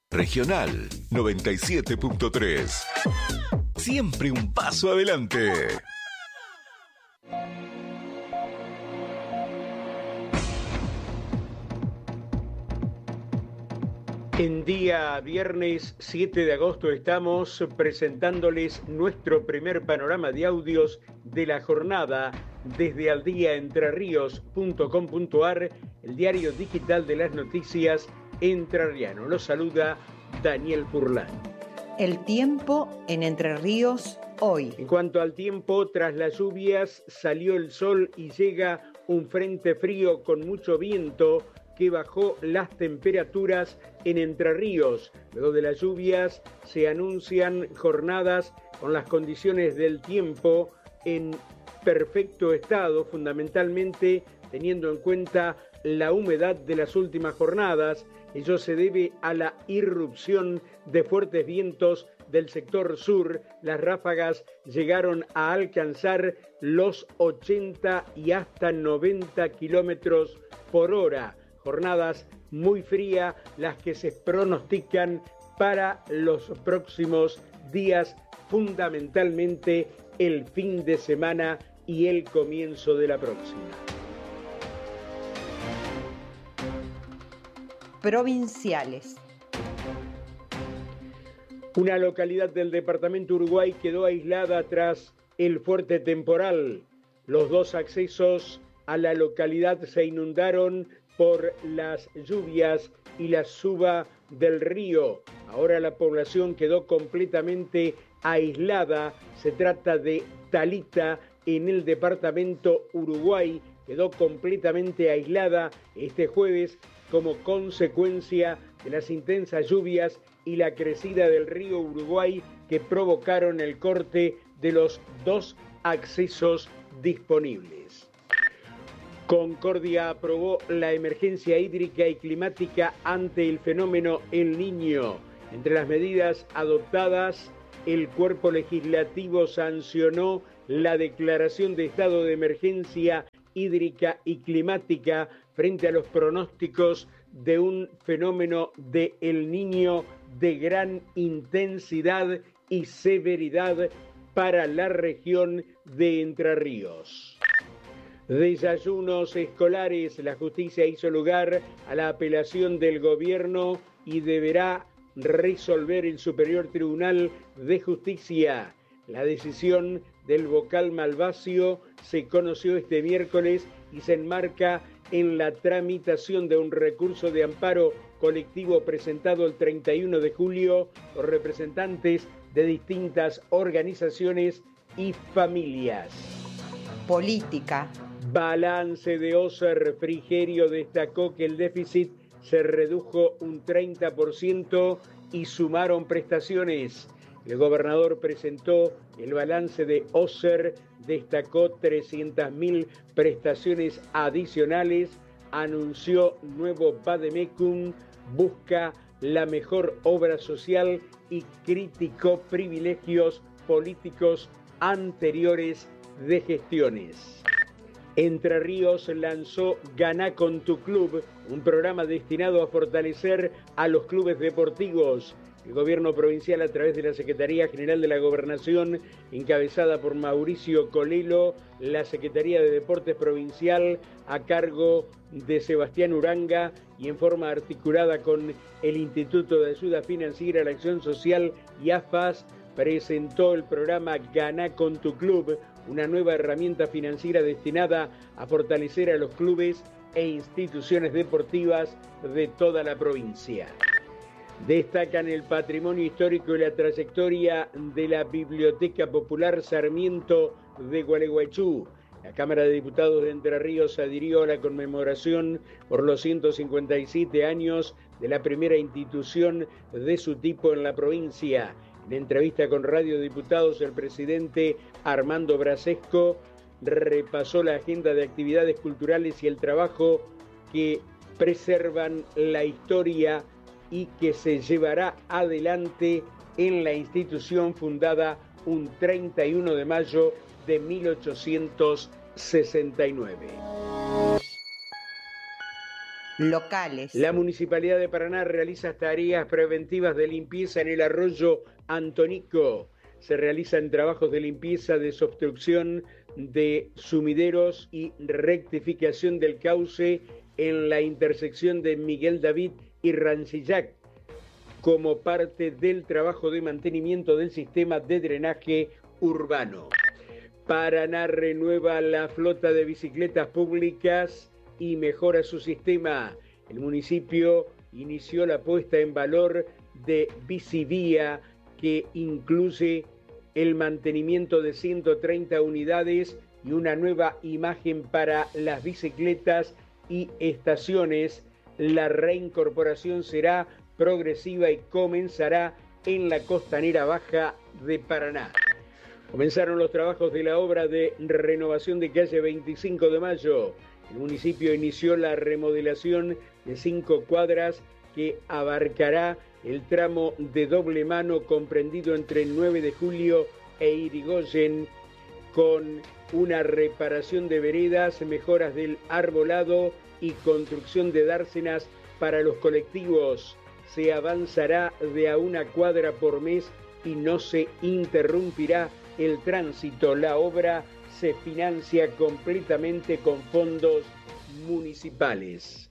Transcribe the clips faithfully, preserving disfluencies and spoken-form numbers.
Regional noventa y siete punto tres. Siempre un paso adelante. En día viernes siete de agosto estamos presentándoles nuestro primer panorama de audios de la jornada desde aldiaentrerríos punto com punto ar, el diario digital de las noticias entrerriano. Los saluda Daniel Furlan. El tiempo en Entre Ríos hoy. En cuanto al tiempo, tras las lluvias salió el sol y llega un frente frío con mucho viento que bajó las temperaturas en Entre Ríos. Luego de las lluvias se anuncian jornadas con las condiciones del tiempo en perfecto estado, fundamentalmente teniendo en cuenta la humedad de las últimas jornadas. Ello se debe a la irrupción de fuertes vientos del sector sur. Las ráfagas llegaron a alcanzar los ochenta y hasta noventa kilómetros por hora. Jornadas muy frías las que se pronostican para los próximos días, fundamentalmente el fin de semana y el comienzo de la próxima. Provinciales. Una localidad del departamento Uruguay quedó aislada tras el fuerte temporal. Los dos accesos a la localidad se inundaron por las lluvias y la suba del río. Ahora la población quedó completamente aislada. Se trata de Talita, en el departamento Uruguay. Quedó completamente aislada este jueves como consecuencia de las intensas lluvias y la crecida del río Uruguay que provocaron el corte de los dos accesos disponibles. Concordia aprobó la emergencia hídrica y climática ante el fenómeno El Niño. Entre las medidas adoptadas, el cuerpo legislativo sancionó la declaración de estado de emergencia hídrica y climática frente a los pronósticos de un fenómeno de El Niño de gran intensidad y severidad para la región de Entre Ríos. Desayunos escolares. La justicia hizo lugar a la apelación del gobierno y deberá resolver el Superior Tribunal de Justicia. La decisión del vocal Malvasio se conoció este miércoles y se enmarca en la tramitación de un recurso de amparo colectivo presentado el treinta y uno de julio por representantes de distintas organizaciones y familias. Política. Balance de Oser. Frigerio destacó que el déficit se redujo un treinta por ciento y sumaron prestaciones. El gobernador presentó el balance de Oser, destacó trescientas mil prestaciones adicionales, anunció nuevo Vademecum, busca la mejor obra social y criticó privilegios políticos anteriores de gestiones. Entre Ríos lanzó Ganá con tu club, un programa destinado a fortalecer a los clubes deportivos. El gobierno provincial, a través de la Secretaría General de la Gobernación, encabezada por Mauricio Colelo, la Secretaría de Deportes Provincial, a cargo de Sebastián Uranga, y en forma articulada con el Instituto de Ayuda Financiera a la Acción Social y A F A S, presentó el programa Ganá con tu club, una nueva herramienta financiera destinada a fortalecer a los clubes e instituciones deportivas de toda la provincia. Destacan el patrimonio histórico y la trayectoria de la Biblioteca Popular Sarmiento de Gualeguaychú. La Cámara de Diputados de Entre Ríos adhirió a la conmemoración por los ciento cincuenta y siete años de la primera institución de su tipo en la provincia. En entrevista con Radio Diputados, el presidente Armando Brasesco repasó la agenda de actividades culturales y el trabajo que preservan la historia y que se llevará adelante en la institución fundada un treinta y uno de mayo de mil ochocientos sesenta y nueve. locales. La Municipalidad de Paraná realiza tareas preventivas de limpieza en el arroyo Antonico. Se realizan trabajos de limpieza, desobstrucción de sumideros y rectificación del cauce en la intersección de Miguel David y Rancillac, como parte del trabajo de mantenimiento del sistema de drenaje urbano. Paraná renueva la flota de bicicletas públicas y mejora su sistema. El municipio inició la puesta en valor de Bicivía, que incluye el mantenimiento de ciento treinta unidades y una nueva imagen para las bicicletas y estaciones. La reincorporación será progresiva y comenzará en la costanera baja de Paraná. Comenzaron los trabajos de la obra de renovación de calle veinticinco de mayo. El municipio inició la remodelación de cinco cuadras que abarcará el tramo de doble mano comprendido entre nueve de julio e Irigoyen, con una reparación de veredas, mejoras del arbolado y construcción de dársenas para los colectivos. Se avanzará de a una cuadra por mes y no se interrumpirá el tránsito. La obra se financia completamente con fondos municipales.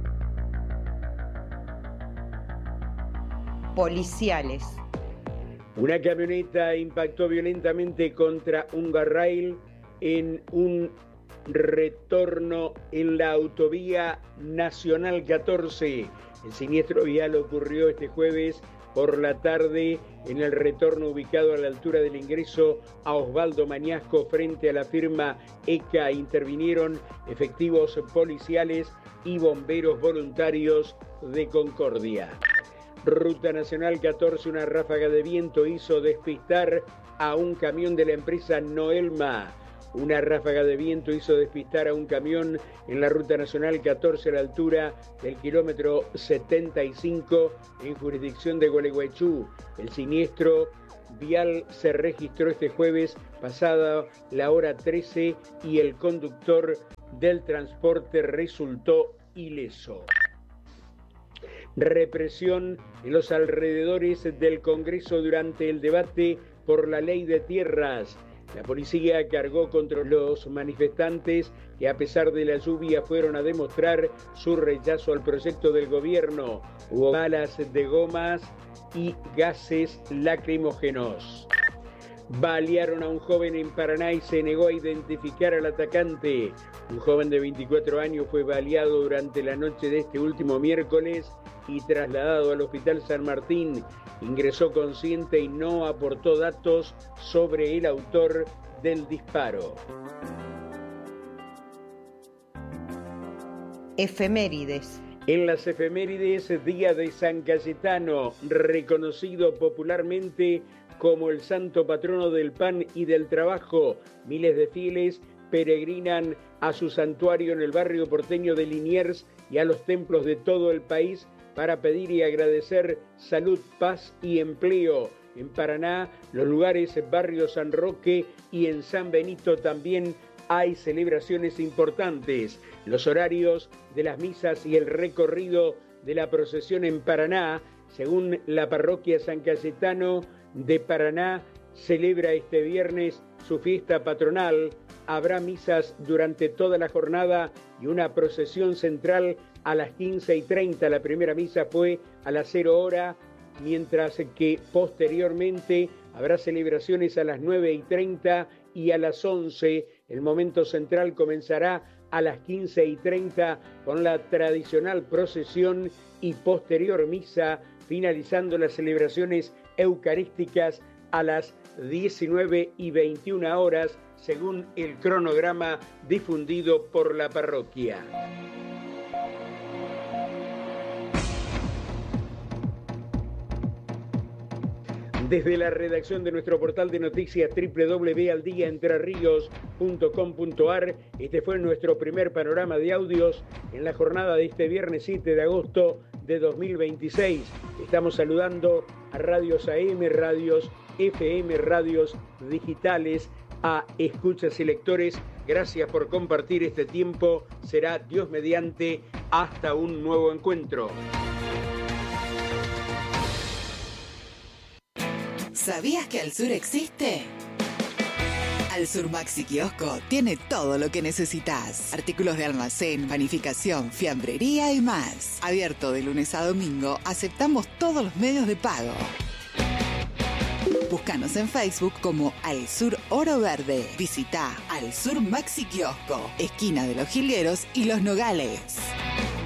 Policiales. Una camioneta impactó violentamente contra un guardrail en un retorno en la autovía Nacional catorce. El siniestro vial ocurrió este jueves por la tarde en el retorno ubicado a la altura del ingreso a Osvaldo Mañasco frente a la firma E C A. Intervinieron efectivos policiales y bomberos voluntarios de Concordia. Ruta Nacional catorce, una ráfaga de viento hizo despistar a un camión de la empresa Noelma. Una ráfaga de viento hizo despistar a un camión en la Ruta Nacional catorce a la altura del kilómetro setenta y cinco en jurisdicción de Gualeguaychú. El siniestro vial se registró este jueves pasada la hora trece y el conductor del transporte resultó ileso. Represión en los alrededores del Congreso durante el debate por la ley de tierras. La policía cargó contra los manifestantes que a pesar de la lluvia fueron a demostrar su rechazo al proyecto del gobierno. Hubo balas de gomas y gases lacrimógenos. Balearon a un joven en Paraná y se negó a identificar al atacante. Un joven de veinticuatro años fue baleado durante la noche de este último miércoles y trasladado al Hospital San Martín. Ingresó consciente y no aportó datos sobre el autor del disparo. Efemérides. En las efemérides, Día de San Cayetano, reconocido popularmente como el santo patrono del pan y del trabajo. Miles de fieles peregrinan a su santuario en el barrio porteño de Liniers y a los templos de todo el país para pedir y agradecer salud, paz y empleo. En Paraná, los lugares Barrio San Roque y en San Benito también hay celebraciones importantes. Los horarios de las misas y el recorrido de la procesión en Paraná, según la parroquia San Cayetano de Paraná, celebra este viernes su fiesta patronal. Habrá misas durante toda la jornada y una procesión central a las quince y treinta. La primera misa fue a las cero hora, mientras que posteriormente habrá celebraciones a las nueve y treinta y a las once. El momento central comenzará a las quince y treinta con la tradicional procesión y posterior misa, finalizando las celebraciones eucarísticas a las diecinueve y veintiuna horas, según el cronograma difundido por la parroquia. Desde la redacción de nuestro portal de noticias doble u doble u doble u punto al día entre ríos punto com punto a r, este fue nuestro primer panorama de audios en la jornada de este viernes siete de agosto de dos mil veintiséis. Estamos saludando a radios A M, radios F M, radios digitales, a escuchas y lectores Gracias por compartir este tiempo. Será Dios mediante hasta un nuevo encuentro. ¿Sabías que Al Sur existe? Al Sur Maxi Kiosco tiene todo lo que necesitas. Artículos de almacén, panificación, fiambrería y más. Abierto de lunes a domingo, aceptamos todos los medios de pago. Búscanos en Facebook como Al Sur Oro Verde. Visita Al Sur Maxi Kiosco, esquina de Los Jilgueros y Los Nogales.